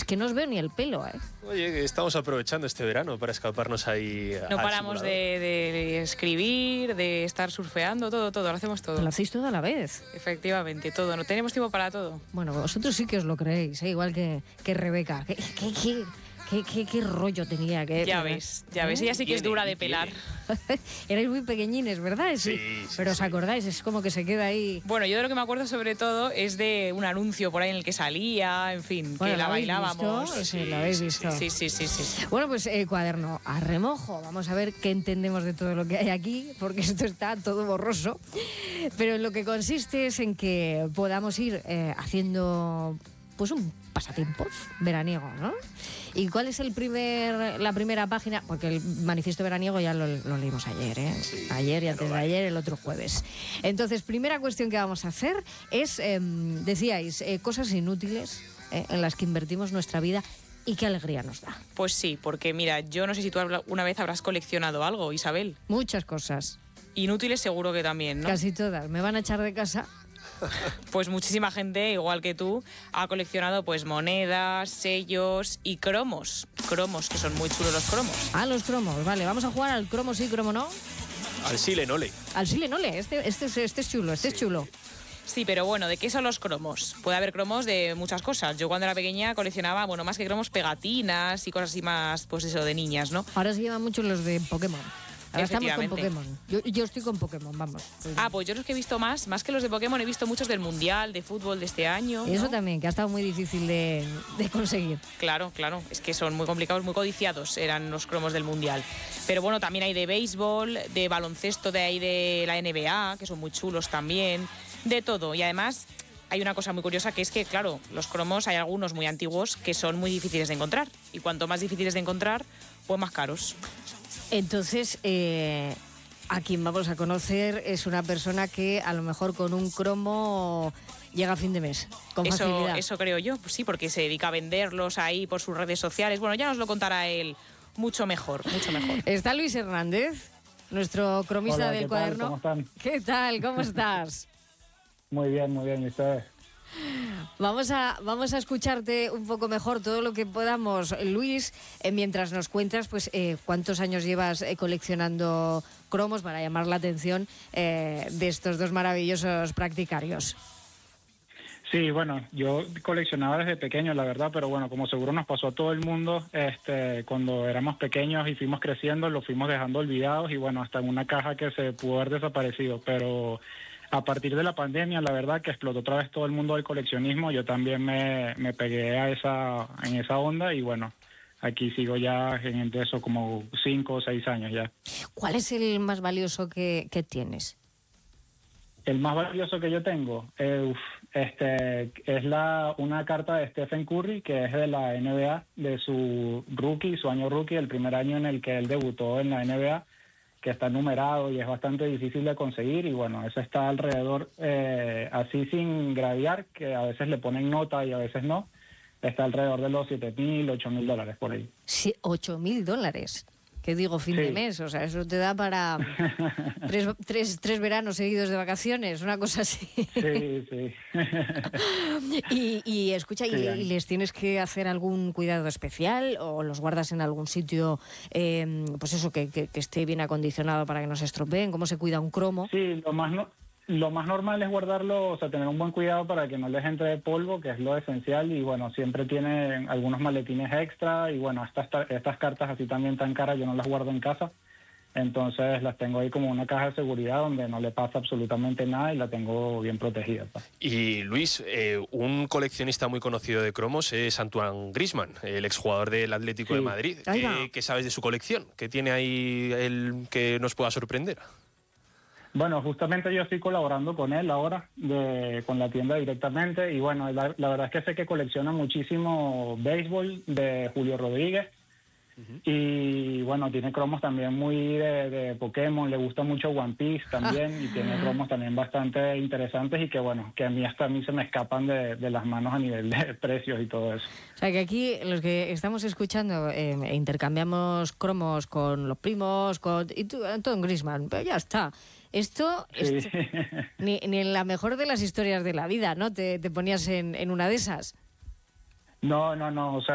que no os veo ni el pelo, ¿eh? Oye, que estamos aprovechando este verano para escaparnos ahí. No paramos de escribir, de estar surfeando, todo, lo hacemos todo. Lo hacéis todo a la vez. Efectivamente, todo, no tenemos tiempo para todo. Bueno, vosotros sí que os lo creéis, ¿eh? Igual que Rebeca. ¿Qué rollo tenía? Ya ves, ella sí que es dura de pelar. Erais muy pequeñines, ¿verdad? Sí. Pero os acordáis, es como que se queda ahí. Bueno, yo de lo que me acuerdo sobre todo es de un anuncio por ahí en el que salía, en fin, bueno, que la bailábamos. Sí, ¿lo habéis visto? Sí. Bueno, pues cuaderno a remojo. Vamos a ver qué entendemos de todo lo que hay aquí, porque esto está todo borroso. Pero en lo que consiste es en que podamos ir haciendo pues un pasatiempos veraniego, ¿no? ¿Y cuál es la primera página? Porque el manifiesto veraniego ya lo leímos ayer, ¿eh? Sí, ayer y antes de ayer, el otro jueves. Entonces, primera cuestión que vamos a hacer es, decíais, cosas inútiles en las que invertimos nuestra vida y qué alegría nos da. Pues sí, porque mira, yo no sé si tú una vez habrás coleccionado algo, Isabel. Muchas cosas. Inútiles seguro que también, ¿no? Casi todas. Me van a echar de casa. Pues muchísima gente, igual que tú, ha coleccionado pues monedas, sellos y cromos. Cromos, que son muy chulos los cromos. Ah, los cromos, vale. Vamos a jugar al cromo sí, cromo no. Al Silenole. Al Silenole, este es chulo, es chulo. Sí, pero bueno, ¿de qué son los cromos? Puede haber cromos de muchas cosas. Yo cuando era pequeña coleccionaba, bueno, más que cromos, pegatinas y cosas así más, pues eso, de niñas, ¿no? Ahora se llevan mucho los de Pokémon. Ahora estamos con Pokémon. Yo estoy con Pokémon, vamos. Pues yo los que he visto más que los de Pokémon, he visto muchos del Mundial, de fútbol de este año. Eso ¿no? también, que ha estado muy difícil de conseguir. Claro, es que son muy complicados, muy codiciados eran los cromos del Mundial. Pero bueno, también hay de béisbol, de baloncesto de ahí de la NBA, que son muy chulos también, de todo. Y además hay una cosa muy curiosa que es que, claro, los cromos hay algunos muy antiguos que son muy difíciles de encontrar. Y cuanto más difíciles de encontrar, pues más caros. Entonces, a quien vamos a conocer es una persona que a lo mejor con un cromo llega a fin de mes, con facilidad. Eso creo yo, pues sí, porque se dedica a venderlos ahí por sus redes sociales. Bueno, ya nos lo contará él mucho mejor. Está Luis Hernández, nuestro cromista del cuaderno. ¿Cómo están? ¿Qué tal? ¿Cómo estás? Muy bien, ¿y ustedes? Vamos a escucharte un poco mejor todo lo que podamos, Luis, mientras nos cuentas pues cuántos años llevas coleccionando cromos para llamar la atención de estos dos maravillosos practicarios. Sí, bueno, yo coleccionaba desde pequeño, la verdad, pero bueno, como seguro nos pasó a todo el mundo, cuando éramos pequeños y fuimos creciendo, los fuimos dejando olvidados y bueno, hasta en una caja que se pudo haber desaparecido, pero a partir de la pandemia, la verdad que explotó otra vez todo el mundo del coleccionismo, yo también me pegué en esa onda y bueno, aquí sigo ya en eso como 5 o 6 años ya. ¿Cuál es el más valioso que tienes? El más valioso que yo tengo es una carta de Stephen Curry, que es de la NBA, de su año rookie, el primer año en el que él debutó en la NBA, que está numerado y es bastante difícil de conseguir y bueno, eso está alrededor, así sin gradear, que a veces le ponen nota y a veces no, está alrededor de los $7,000, $8,000 por ahí. Sí, $8,000. ¿Qué digo? Fin de mes, o sea, eso te da para tres veranos seguidos de vacaciones, una cosa así. Sí. Y escucha, sí, ¿y les tienes que hacer algún cuidado especial o los guardas en algún sitio, pues eso, que esté bien acondicionado para que no se estropeen? ¿Cómo se cuida un cromo? Sí, lo más normal es guardarlo, o sea, tener un buen cuidado para que no les entre polvo, que es lo esencial, y bueno, siempre tienen algunos maletines extra, y bueno, estas cartas así también tan caras yo no las guardo en casa, entonces las tengo ahí como una caja de seguridad donde no le pasa absolutamente nada y la tengo bien protegida. Y Luis, un coleccionista muy conocido de cromos es Antoine Griezmann, el exjugador del Atlético de Madrid. ¿Qué sabes de su colección? ¿Qué tiene ahí el que nos pueda sorprender? Bueno, justamente yo estoy colaborando con él ahora, con la tienda directamente, y bueno, la verdad es que sé que colecciona muchísimo béisbol de Julio Rodríguez, y bueno, tiene cromos también muy de Pokémon, le gusta mucho One Piece también, y tiene cromos también bastante interesantes y que bueno, que hasta a mí se me escapan de las manos a nivel de precios y todo eso. O sea, que aquí los que estamos escuchando intercambiamos cromos con los primos, y tú, Antoine Griezmann, pero ya está. Esto ni en la mejor de las historias de la vida, ¿no? Te ponías en una de esas. No, o sea,